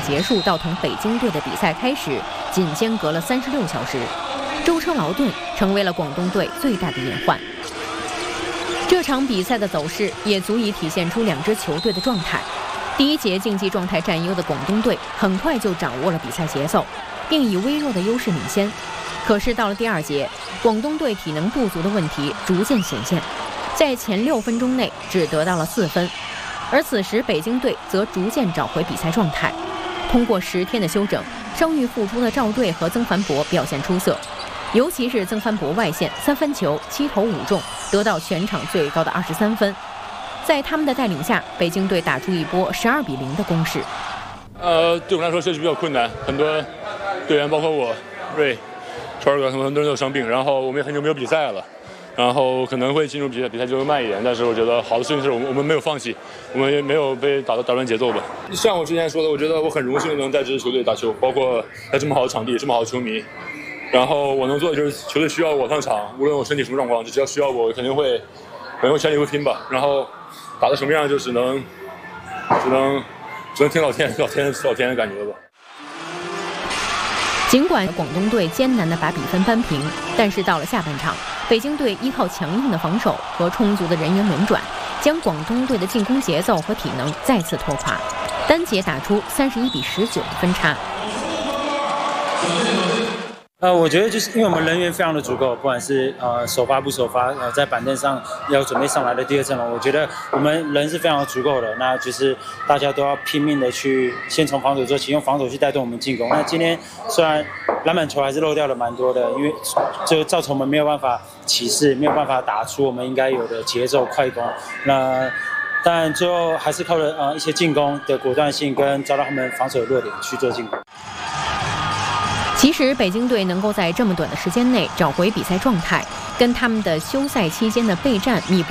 结束到同北京队的比赛开始，仅间隔了36小时。舟车劳顿成为了广东队最大的隐患。这场比赛的走势也足以体现出两支球队的状态。第一节竞技状态占优的广东队很快就掌握了比赛节奏，并以微弱的优势领先。可是到了第二节，广东队体能不足的问题逐渐显现，在前6分钟内只得到了4分。而此时北京队则逐渐找回比赛状态。通过10天的休整，伤愈复出的赵睿和曾凡博表现出色，尤其是曾凡博外线3分球7投5中，得到全场最高的23分。在他们的带领下，北京队打出一波12-0的攻势。 对我们来说确实比较困难，很多队员包括我、瑞、超儿哥，很多人都有伤病，然后我们也很久没有比赛了，然后可能会进入比赛就会慢一点，但是我觉得好的事情是我们没有放弃，我们也没有被打乱节奏吧。像我之前说的，我觉得我很荣幸能在这支球队打球，包括在这么好的场地、这么好的球迷。然后我能做的就是球队需要我上场，无论我身体什么状况，只要需要我，肯定会全力会拼吧。然后打得什么样，就只能听老天的感觉吧。 尽管广东队艰难地把比分扳平，但是到了下半场，北京队依靠强硬的防守和充足的人员轮转，将广东队的进攻节奏和体能再次拖垮，单节打出31-19的分差。 我觉得就是因为我们人员非常的足够，不管是首发不首发，在板凳上要准备上来的第二阵容，我觉得我们人是非常的足够的。那就是大家都要拼命的去先从防守做起，用防守去带动我们进攻。那今天虽然篮板球还是漏掉了蛮多的，因为就造成我们没有办法起势，没有办法打出我们应该有的节奏快攻。那但最后还是靠了一些进攻的果断性跟找到他们防守的弱点去做进攻。 其实北京队能够在这么短的时间内找回比赛状态，跟他们的休赛期间的备战密不